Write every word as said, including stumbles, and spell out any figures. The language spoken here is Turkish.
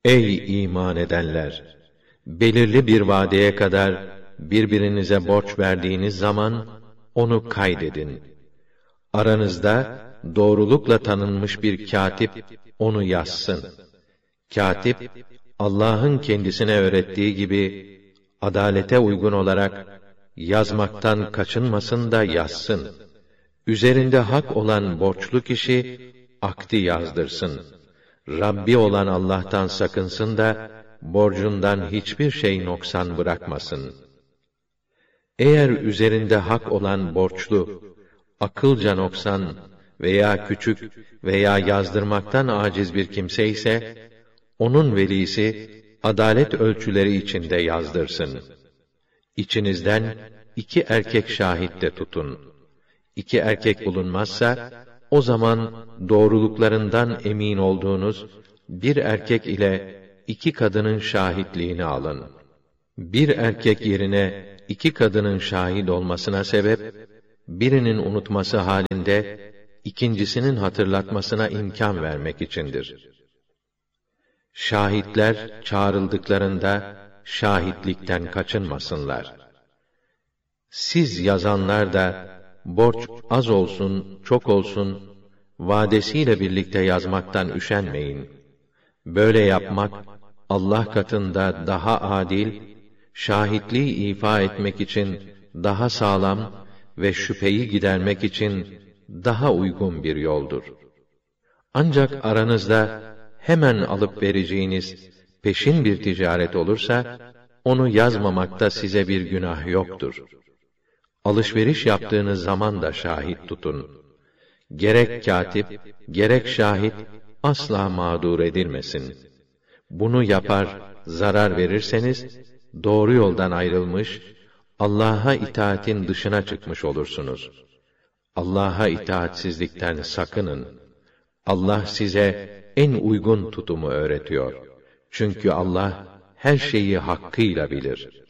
Ey iman edenler! Belirli bir vadeye kadar birbirinize borç verdiğiniz zaman onu kaydedin. Aranızda doğrulukla tanınmış bir katip onu yazsın. Katip, Allah'ın kendisine öğrettiği gibi adalete uygun olarak yazmaktan kaçınmasın da yazsın. Üzerinde hak olan borçlu kişi akdi yazdırsın. Rabbi olan Allah'tan sakınsın da borcundan hiçbir şey noksan bırakmasın. Eğer üzerinde hak olan borçlu akılca noksan veya küçük veya yazdırmaktan aciz bir kimse ise onun velisi adalet ölçüleri içinde yazdırsın. İçinizden iki erkek şahit de tutun. İki erkek bulunmazsa o zaman doğruluklarından emin olduğunuz bir erkek ile iki kadının şahitliğini alın. Bir erkek yerine iki kadının şahit olmasına sebep, birinin unutması halinde ikincisinin hatırlatmasına imkan vermek içindir. Şahitler çağrıldıklarında şahitlikten kaçınmasınlar. Siz yazanlar da borç az olsun, çok olsun, vadesiyle birlikte yazmaktan üşenmeyin. Böyle yapmak, Allah katında daha adil, şahitliği ifa etmek için daha sağlam ve şüpheyi gidermek için daha uygun bir yoldur. Ancak aranızda hemen alıp vereceğiniz peşin bir ticaret olursa, onu yazmamakta size bir günah yoktur. Alışveriş yaptığınız zaman da şahit tutun. Gerek katip, gerek şahit asla mağdur edilmesin. Bunu yapar, zarar verirseniz, doğru yoldan ayrılmış, Allah'a itaatin dışına çıkmış olursunuz. Allah'a itaatsizlikten sakının. Allah size en uygun tutumu öğretiyor. Çünkü Allah her şeyi hakkıyla bilir.